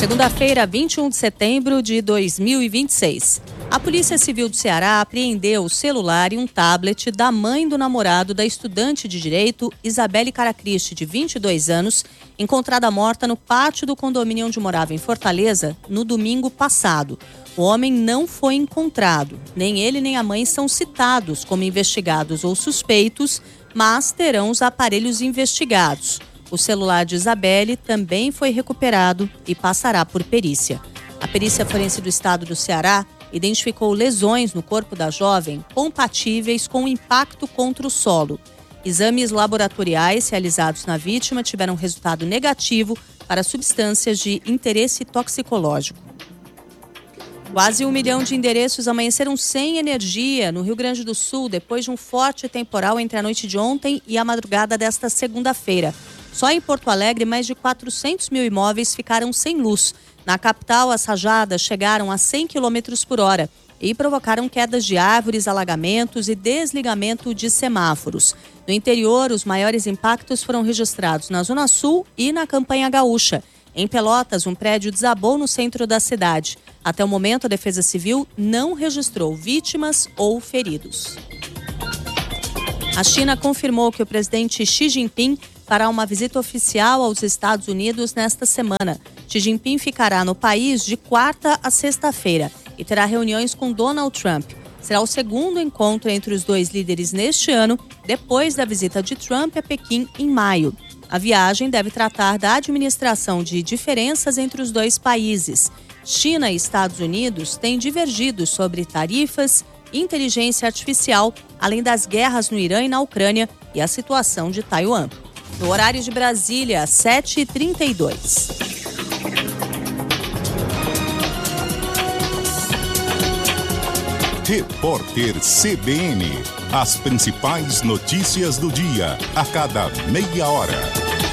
Segunda-feira, 21 de setembro de 2026. A Polícia Civil do Ceará apreendeu o celular e um tablet da mãe do namorado da estudante de Direito, Isabelle Caracristi, de 22 anos, encontrada morta no pátio do condomínio onde morava em Fortaleza no domingo passado. O homem não foi encontrado. Nem ele nem a mãe são citados como investigados ou suspeitos, mas terão os aparelhos investigados. O celular de Isabelle também foi recuperado e passará por perícia. A perícia forense do estado do Ceará identificou lesões no corpo da jovem compatíveis com o impacto contra o solo. Exames laboratoriais realizados na vítima tiveram resultado negativo para substâncias de interesse toxicológico. Quase 1 milhão de endereços amanheceram sem energia no Rio Grande do Sul depois de um forte temporal entre a noite de ontem e a madrugada desta segunda-feira. Só em Porto Alegre, mais de 400 mil imóveis ficaram sem luz. Na capital, as rajadas chegaram a 100 km por hora e provocaram quedas de árvores, alagamentos e desligamento de semáforos. No interior, os maiores impactos foram registrados na Zona Sul e na Campanha Gaúcha. Em Pelotas, um prédio desabou no centro da cidade. Até o momento, a Defesa Civil não registrou vítimas ou feridos. A China confirmou que o presidente Xi Jinping fará uma visita oficial aos Estados Unidos nesta semana. Xi Jinping ficará no país de quarta a sexta-feira e terá reuniões com Donald Trump. Será o segundo encontro entre os dois líderes neste ano, depois da visita de Trump a Pequim em maio. A viagem deve tratar da administração de diferenças entre os dois países. China e Estados Unidos têm divergido sobre tarifas, inteligência artificial, além das guerras no Irã e na Ucrânia e a situação de Taiwan. No horário de Brasília, 7h32. Repórter CBN. As principais notícias do dia, a cada meia hora.